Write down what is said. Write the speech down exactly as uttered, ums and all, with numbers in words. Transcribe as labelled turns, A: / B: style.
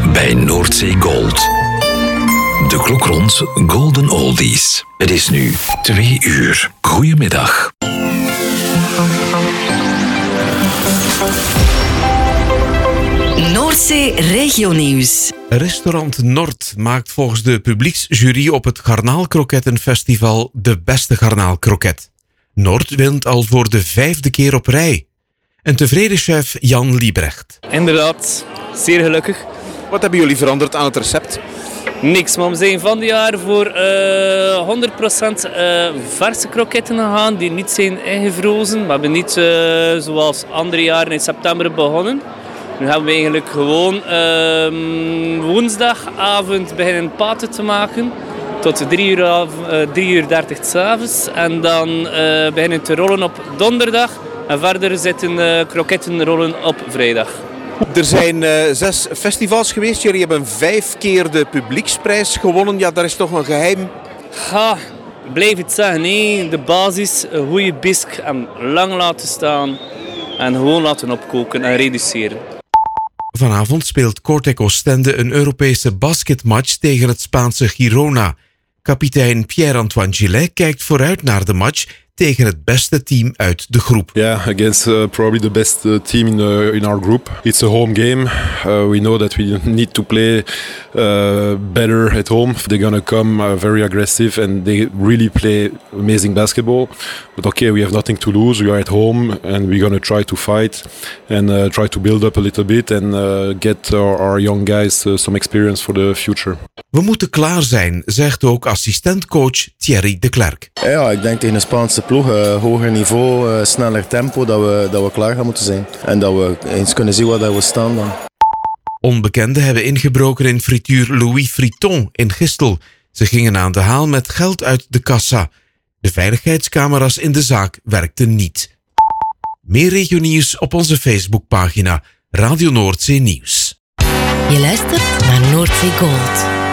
A: bij Noordzee Gold. De klok rond Golden Oldies. Het is nu twee uur. Goedemiddag.
B: Noordzee Regionieuws.
C: Restaurant Nord maakt volgens de publieksjury op het Garnaalkrokettenfestival de beste garnaalkroket. Nord wint al voor de vijfde keer op rij. Een tevreden chef Jan Liebrecht.
D: Inderdaad, zeer gelukkig.
E: Wat hebben jullie veranderd aan het recept?
D: Niks, maar we zijn van dit jaar voor uh, honderd procent uh, verse kroketten gegaan die niet zijn ingevrozen. We hebben niet uh, zoals andere jaren in september begonnen. Nu hebben we eigenlijk gewoon uh, woensdagavond beginnen paten te maken. Tot drie uur, uh, drie uur dertig 's avonds. En dan uh, beginnen te rollen op donderdag. En verder zitten uh, kroketten rollen op vrijdag.
E: Er zijn uh, zes festivals geweest. Jullie hebben vijf keer de publieksprijs gewonnen. Ja, daar is toch een geheim.
D: Ha, blijf het zeggen. Nee. De basis, een goede bisk en lang laten staan. En gewoon laten opkoken en reduceren.
C: Vanavond speelt Kortrijk Oostende een Europese basketmatch tegen het Spaanse Girona. Kapitein Pierre-Antoine Gillet kijkt vooruit naar de match tegen het beste team uit de groep.
F: Yeah, against uh, probably the best uh, team in, the, in our group. It's a home game. Uh, we know that we need to play uh, better at home. They're gonna come uh, very aggressive and they really play amazing basketball. But okay, we have nothing to lose. We are at home and we're gonna try to fight and uh, try to build up a little bit and uh, get our, our young guys uh, some experience for the future.
C: We moeten klaar zijn, zegt ook assistentcoach Thierry de Klerk.
G: Ja, ik denk tegen een Spaanse ploeg, uh, hoger niveau, uh, sneller tempo, dat we, dat we klaar gaan moeten zijn. En dat we eens kunnen zien waar we staan dan.
C: Onbekenden hebben ingebroken in frituur Louis Friton in Gistel. Ze gingen aan de haal met geld uit de kassa. De veiligheidscamera's in de zaak werkten niet. Meer regionieuws op onze Facebookpagina Radio Noordzee Nieuws.
B: Je luistert naar Noordzee Gold.